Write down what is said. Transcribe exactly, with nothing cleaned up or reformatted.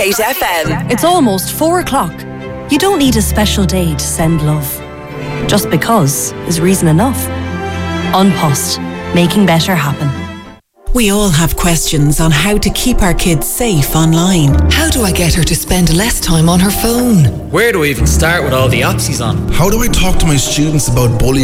Light F M. It's almost four o'clock. You don't need a special day to send love. Just because is reason enough. An Post, making better happen. We all have questions on how to keep our kids safe online. How do I get her to spend less time on her phone? Where do I even start with all the apps he's on? How do I talk to my students about bullying